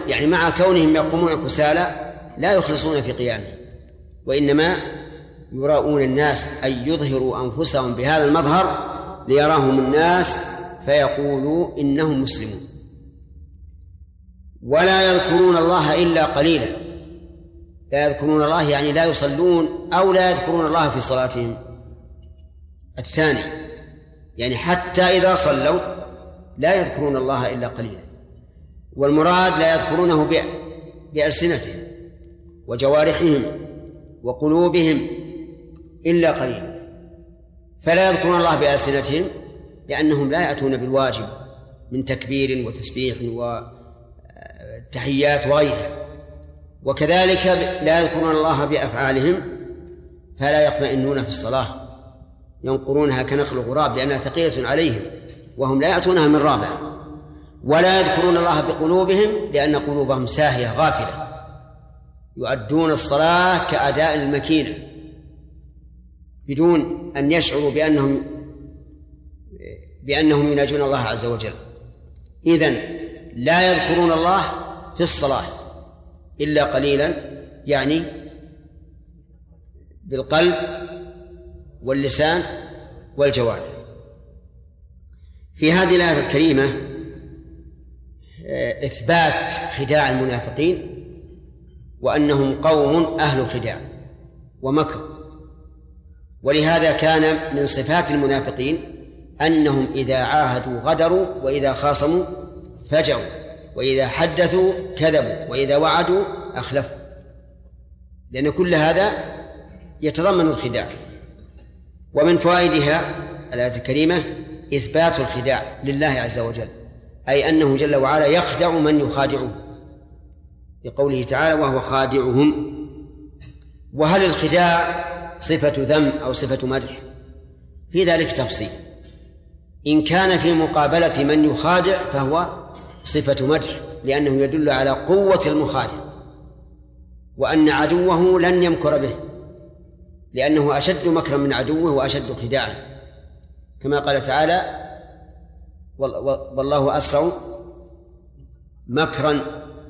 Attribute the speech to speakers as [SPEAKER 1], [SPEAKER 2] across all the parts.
[SPEAKER 1] يعني مع كونهم يقومون كسالى لا يخلصون في قيامهم، وإنما يراؤون الناس أن يظهروا أنفسهم بهذا المظهر ليراهم الناس فيقولوا إنهم مسلمون. ولا يذكرون الله إلا قليلا. لا يذكرون الله يعني لا يصلون أو لا يذكرون الله في صلاتهم الثاني، يعني حتى إذا صلوا لا يذكرون الله إلا قليلا. والمراد لا يذكرونه بألسنتهم وجوارحهم وقلوبهم إلا قليلا. فلا يذكرون الله بألسنتهم لأنهم لا يأتون بالواجب من تكبير وتسبيح وتحيات وغيرها، وكذلك لا يذكرون الله بأفعالهم فلا يطمئنون في الصلاة، ينقرونها كنقل الغراب لأنها ثقيلة عليهم وهم لا يأتونها من رابع. ولا يذكرون الله بقلوبهم لأن قلوبهم ساهية غافلة، يؤدون الصلاة كأداء المكينة بدون أن يشعروا بأنهم يناجون الله عز وجل. إذن لا يذكرون الله في الصلاة إلا قليلا، يعني بالقلب واللسان والجوارح. في هذه الآية الكريمة إثبات خداع المنافقين وأنهم قوم أهل خداع ومكر. ولهذا كان من صفات المنافقين أنهم إذا عاهدوا غدروا، وإذا خاصموا فجروا، وإذا حدثوا كذبوا، وإذا وعدوا أخلفوا، لأن كل هذا يتضمن الخداع. ومن فوائدها الآية الكريمة إثبات الخداع لله عز وجل، أي أنه جل وعلا يخدع من يخادعه، لقوله تعالى وهو خادعهم. وهل الخداع صفة ذم أو صفة مدح؟ في ذلك تفصيل. إن كان في مقابلة من يخادع فهو صفة مدح، لأنه يدل على قوة المخادع وأن عدوه لن يمكر به، لأنه أشد مكرا من عدوه وأشد خداعا، كما قال تعالى والله أسرع مكرا،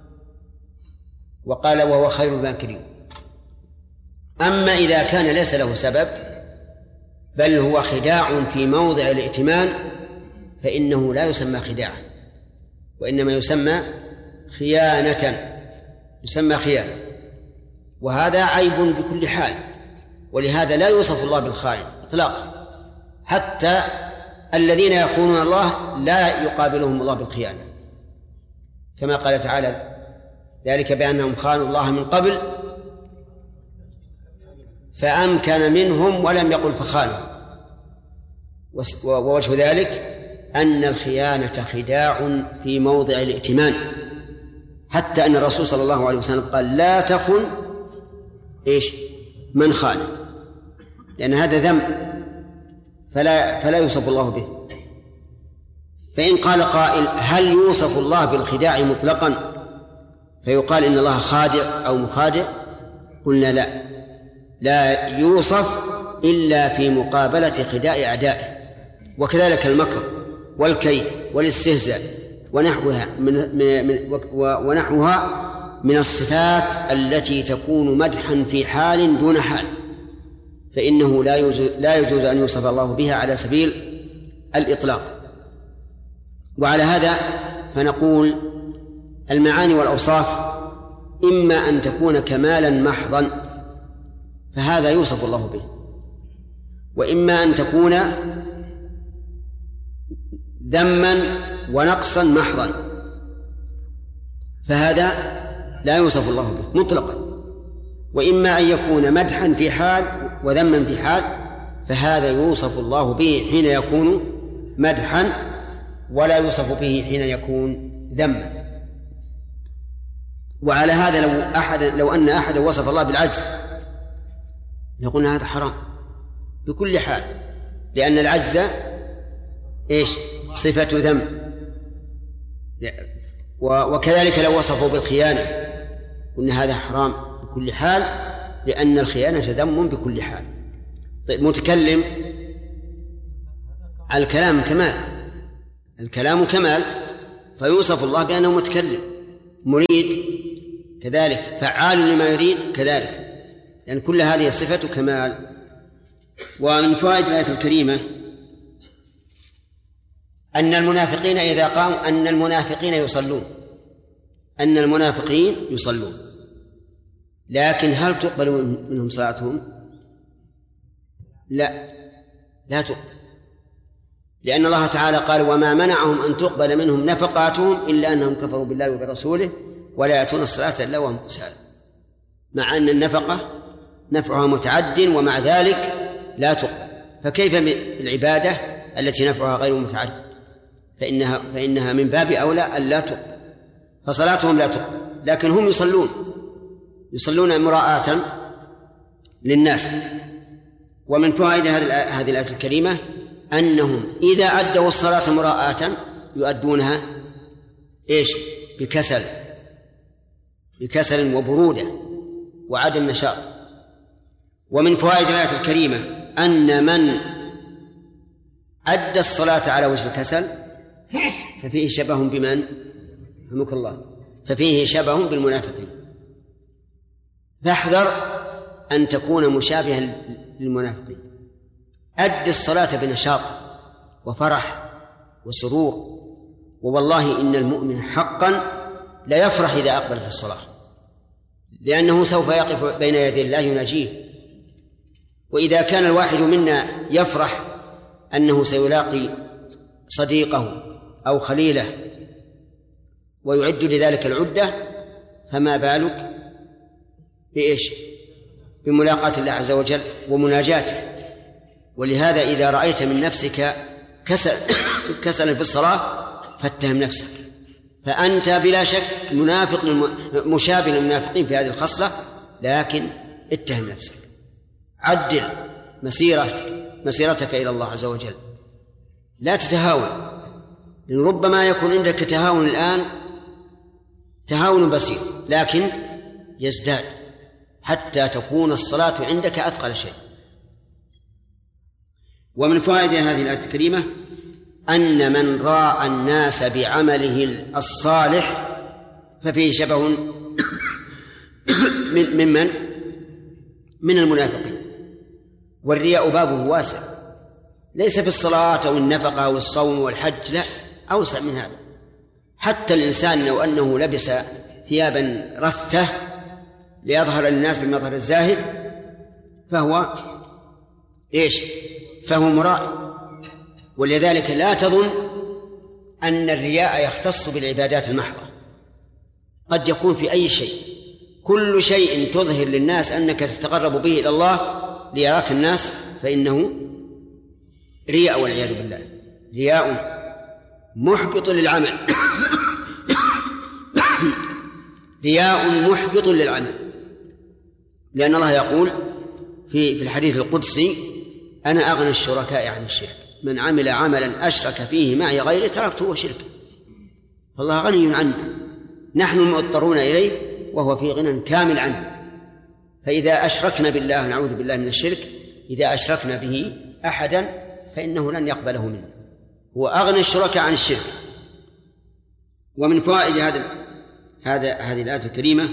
[SPEAKER 1] وقال وهو خير الماكرين. أما إذا كان ليس له سبب بل هو خداع في موضع الائتمان فإنه لا يسمى خداعا، وإنما يسمى خيانة، يسمى خيانة، وهذا عيب بكل حال. ولهذا لا يوصف الله بالخائن إطلاقا، حتى الذين يخونون الله لا يقابلهم الله بالخيانة، كما قال تعالى ذلك بأنهم خانوا الله من قبل فأمكن منهم ولم يقل فخانوا. ووجه ذلك أن الخيانة خداع في موضع الائتمان، حتى أن الرسول صلى الله عليه وسلم قال لا تخن من خان، لأن هذا ذنب فلا يوصف الله به. فإن قال قائل هل يوصف الله بالخداع مطلقا فيقال إن الله خادع أو مخادع؟ قلنا لا يوصف إلا في مقابلة خداع أعدائه. وكذلك المكر والكيد والاستهزاء ونحوها من الصفات التي تكون مدحا في حال دون حال، فإنه لا يجوز أن يوصف الله بها على سبيل الإطلاق. وعلى هذا فنقول المعاني والأوصاف إما أن تكون كمالا محضا فهذا يوصف الله به، وإما أن تكون ذما ونقصا محضا فهذا لا يوصف الله به مطلقا، وإما أن يكون مدحا في حال وذما في حال فهذا يوصف الله به حين يكون مدحا ولا يوصف به حين يكون ذما. وعلى هذا لو أن أحدا وصف الله بالعجز نقول هذا حرام بكل حال، لأن العجز صفة ذم. وكذلك لو وصفوا بالخيانة قلنا هذا حرام بكل حال، لأن الخيانة ذم بكل حال. طيب متكلم، الكلام كمال فيوصف الله بأنه متكلم مريد كذلك، فعال لما يريد كذلك، لأن يعني كل هذه صفة كمال. ومن فوائد الآية الكريمة أن المنافقين إذا قاموا أن المنافقين يصلون، لكن هل تقبل منهم صلاتهم؟ لا تقبل، لأن الله تعالى قال: وما منعهم أن تقبل منهم نفقاتهم إلا أنهم كفروا بالله وبرسوله ولا يأتون الصلاة إلا وهم كسالى. مع أن النفقة نفعها متعد ومع ذلك لا تقبل، فكيف بالعبادة التي نفعها غير متعد؟ فإنها من باب أولى أن لا تقبل، فصلاتهم لا تقبل، لكن هم يصلون مراءة للناس. ومن فوائد هذه الآية الكريمة أنهم إذا أدوا الصلاة مراءة يؤدونها بكسل وبرودة وعدم نشاط. ومن فوائد الآية الكريمة أن من أدى الصلاة على وجه الكسل ففيه شبه بمن؟ رحمك الله، ففيه شبه بالمنافقين. فاحذر أن تكون مشابها للمنافقين، أد الصلاة بنشاط وفرح وسرور، ووالله إن المؤمن حقا لا يفرح إذا أقبل في الصلاة، لأنه سوف يقف بين يدي الله يناجيه. وإذا كان الواحد منا يفرح أنه سيلاقي صديقه أو خليله ويعد لذلك العدة، فما بالك بملاقاة الله عز وجل ومناجاته. ولهذا إذا رأيت من نفسك كسلا في الصلاة فاتهم نفسك، فأنت بلا شك مشابه للمنافقين في هذه الخصلة، لكن اتهم نفسك، عدل مسيرتك إلى الله عز وجل، لا تتهاون، لأن ربما يكون عندك تهاون الآن تهاون بسيط، لكن يزداد حتى تكون الصلاة عندك أثقل شيء. ومن فوائد هذه الآية الكريمة أن من راعى الناس بعمله الصالح ففيه شبه من المنافقين. والرياء بابه واسع، ليس في الصلاة أو النفقة أو الصوم والحج، لا، أوسع من هذا. حتى الإنسان لو أنه لبس ثيابا رثة ليظهر للناس بمظهر الزاهد فهو مرائي. ولذلك لا تظن أن الرياء يختص بالعبادات المحضة، قد يكون في أي شيء، كل شيء تظهر للناس أنك تتقرب به إلى الله ليراك الناس فإنه رياء والعياذ بالله، رياء محبط للعمل رياء محبط للعمل. لأن الله يقول في الحديث القدسي: أنا أغنى الشركاء عن الشرك، من عمل عملا أشرك فيه معي غيري تركته وشركه. فالله غني عنه، نحن مضطرون إليه وهو في غنى كامل عنه. فإذا أشركنا بالله، نعوذ بالله من الشرك، إذا أشركنا به أحدا فإنه لن يقبله منا، هو أغنى الشركاء عن الشرك. ومن فوائد هذه الآية الكريمة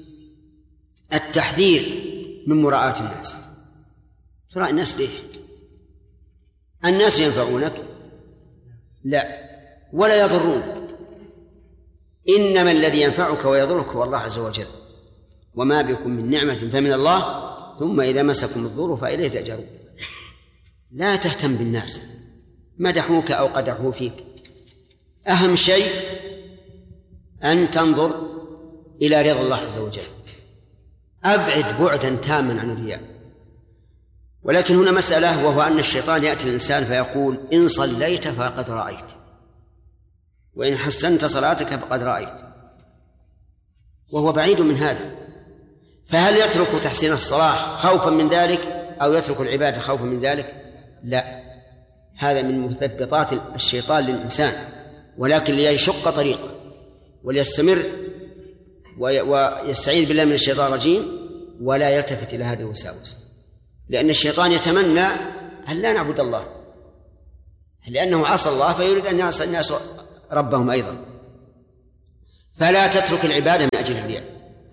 [SPEAKER 1] التحذير من مراءاة الناس. تراء الناس ليش؟ الناس ينفعونك؟ لا، ولا يضرونك، إنما الذي ينفعك ويضرك هو الله عز وجل. وما بكم من نعمة فمن الله ثم إذا مسكم الضر فإليه تأجرون. لا تهتم بالناس مدحوك أو قدحوا فيك، أهم شيء أن تنظر إلى رضا الله عز وجل، أبعد بعدا تاما عن الرياء. ولكن هنا مسألة، وهو أن الشيطان يأتي الإنسان فيقول: إن صليت فقد رأيت، وإن حسنت صلاتك فقد رأيت، وهو بعيد من هذا. فهل يترك تحسين الصلاة خوفا من ذلك أو يترك العبادة خوفا من ذلك؟ لا، هذا من مثبطات الشيطان للإنسان، ولكن ليشق طريقه وليستمر ويستعيذ بالله من الشيطان الرجيم ولا يلتفت إلى هذه الوساوس، لأن الشيطان يتمنى أن لا نعبد الله، لأنه عصى الله فيريد أن يعصى الناس ربهم أيضا. فلا تترك العبادة من أجل الرياء.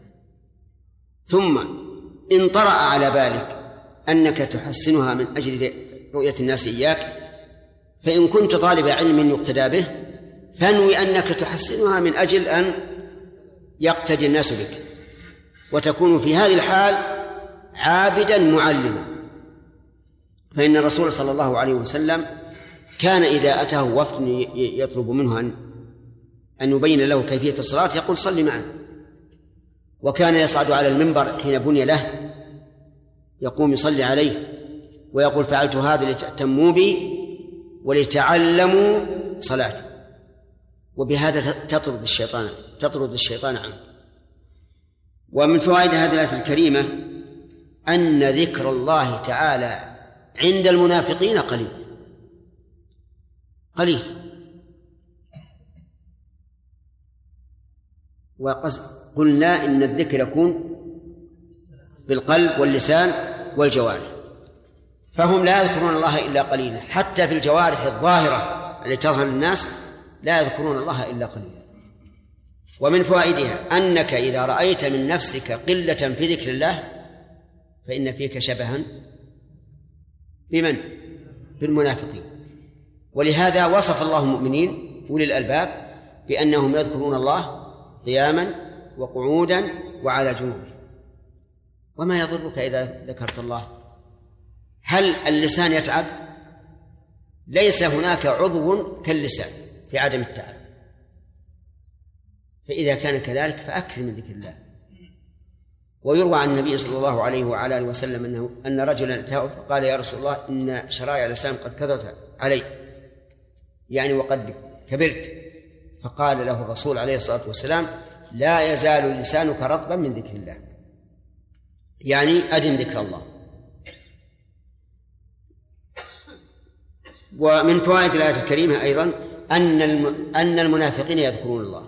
[SPEAKER 1] ثم إن طرأ على بالك أنك تحسنها من أجل رؤية الناس إياك، فإن كنت طالب علم يقتدى به فانوي أنك تحسنها من أجل أن يقتدي الناس بك، وتكون في هذه الحال عابدا معلما. فإن الرسول صلى الله عليه وسلم كان إذا أتاه وفد يطلب منه أن يبين له كيفية الصلاة يقول صل معنا، وكان يصعد على المنبر حين بني له يقوم يصلي عليه ويقول فعلت هذا لتأتموا بي ولتعلموا صلاتي، وبهذا تطرد الشيطان عنه. ومن فوائد هذه الآية الكريمة أن ذكر الله تعالى عند المنافقين قليل، وقلنا إن الذكر يكون بالقلب واللسان والجوارح، فهم لا يذكرون الله إلا قليلا، حتى في الجوارح الظاهرة التي تظهر للناس لا يذكرون الله إلا قليلا. ومن فوائدها أنك إذا رأيت من نفسك قلة في ذكر الله فإن فيك شبها بمن؟ بالمنافقين. ولهذا وصف الله المؤمنين أولي الألباب بأنهم يذكرون الله قياما وقعودا وعلى جنوبهم. وما يضرك إذا ذكرت الله؟ هل اللسان يتعب؟ ليس هناك عضو كاللسان في عدم التعب، فإذا كان كذلك فأكثر من ذكر الله. ويروى عن النبي صلى الله عليه وعلى آله وسلم أن رجلا أتاه فقال يا رسول الله إن شرائع الإسلام قد كثرت علي، يعني وقد كبرت. فقال له الرسول عليه الصلاة والسلام لا يزال لسانك رطبا من ذكر الله، يعني أدم ذكر الله. ومن فوائد الآية الكريمة أيضا أن المنافقين يذكرون الله،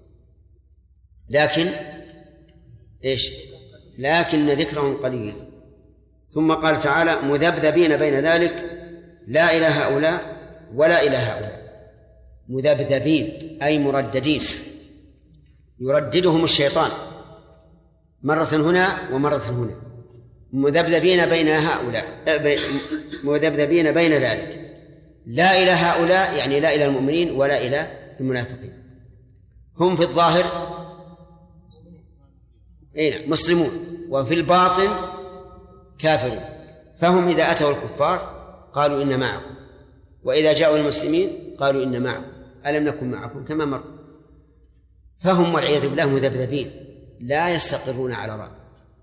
[SPEAKER 1] لكن ذكرهم قليل. ثم قال تعالى مذبذبين بين ذلك لا إلى هؤلاء ولا إلى هؤلاء. مذبذبين أي مرددين، يرددهم الشيطان مرة هنا ومرة هنا. مذبذبين بين هؤلاء، مذبذبين بين ذلك، لا إلى هؤلاء يعني لا إلى المؤمنين ولا إلى المنافقين. هم في الظاهر مسلمون وفي الباطن كافرون، فهم إذا أتوا الكفار قالوا إن معكم، وإذا جاءوا المسلمين قالوا إن معكم، ألم نكن معكم كما مر. فهم والعياذ بالله مذبذبين لا يستقرون على رأي،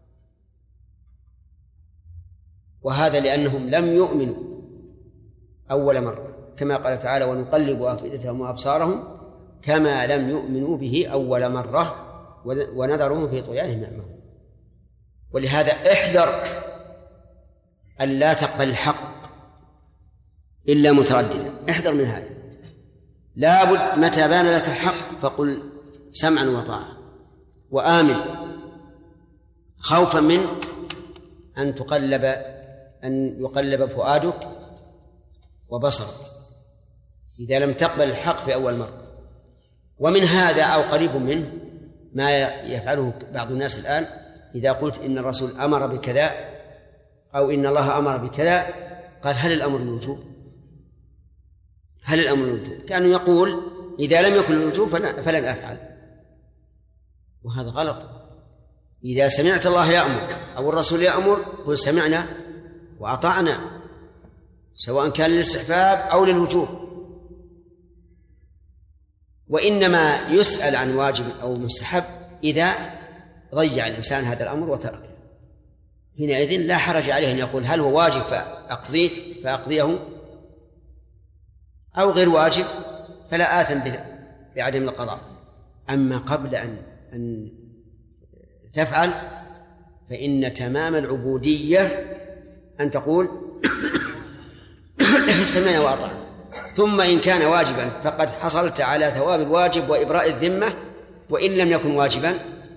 [SPEAKER 1] وهذا لأنهم لم يؤمنوا أول مرة، كما قال تعالى ونقلب أفئدتهم وأبصارهم كما لم يؤمنوا به أول مرة ونذرهم في طغيانهم يعمهون. ولهذا احذر أن لا تقبل الحق إلا مترددا، احذر من هذا. لابد متى بان لك الحق فقل سمعا وطاعة وآمن، خوفا من أن يقلب فؤادك وبصرك إذا لم تقبل الحق في أول مرة. ومن هذا أو قريب منه ما يفعله بعض الناس الآن، إذا قلت إن الرسول أمر بكذا أو إن الله أمر بكذا قال هل الأمر الوجوب؟ هل الأمر الوجوب؟ كأنه يقول إذا لم يكن الوجوب فلن أفعل، وهذا غلط. إذا سمعت الله يأمر أو الرسول يأمر قل سمعنا وأطعنا، سواء كان للاستحباب أو للوجوب. وإنما يسأل عن واجب أو مستحب إذا ضيع الإنسان هذا الأمر وتركه، حينئذ لا حرج عليه أن يقول هل هو واجب فأقضيه أو غير واجب فلا آثم بعدم القضاء. أما قبل أن تفعل فإن تمام العبودية أن تقول سمعنا وأطعنا، ثم إن كان واجبا فقد حصلت على ثواب الواجب وإبراء الذمة، وإن لم يكن واجبا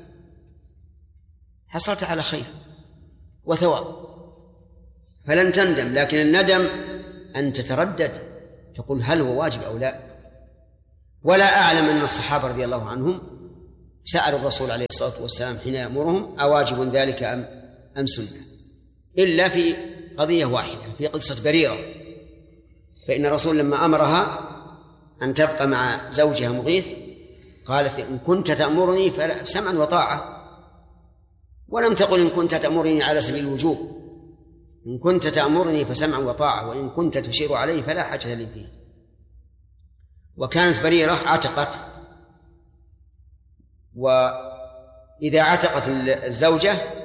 [SPEAKER 1] حصلت على خير وثواب فلن تندم. لكن الندم أن تتردد تقول هل هو واجب أو لا. ولا أعلم أن الصحابة رضي الله عنهم سأل الرسول عليه الصلاة والسلام حين يأمرهم أواجب ذلك أم سنة، إلا في قضية واحدة، في قصة بريرة، فإن الرسول لما أمرها أن تبقى مع زوجها مغيث قالت إن كنت تأمرني فسمعا وطاعة، ولم تقل إن كنت تأمرني على سبيل الوجوب، إن كنت تأمرني فسمعا وطاعة، وإن كنت تشير عليه فلا حاجة لي فيه. وكانت بريرة عتقت، وإذا عتقت الزوجة